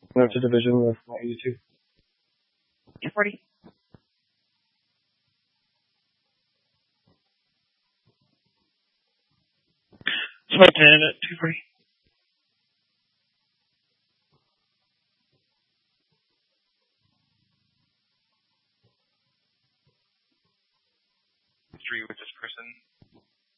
No, it's a division of 82. 240. Smoke 10 at 240. Three with this person.